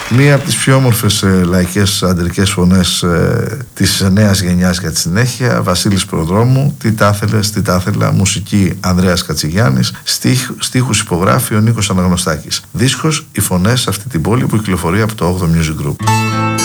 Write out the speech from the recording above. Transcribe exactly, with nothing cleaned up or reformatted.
Μία από τις πιο όμορφες ε, λαϊκές αντρικές φωνές ε, της νέας γενιάς για τη συνέχεια, Βασίλης Προδρόμου, τι τα ήθελες, τι τα ήθελα, μουσική Ανδρέας Κατσιγιάννης, στίχ, στίχους υπογράφει ο Νίκος Αναγνωστάκης. Δίσκος, οι φωνές σε αυτή την πόλη που κυκλοφορεί από το όγδοο Music Group.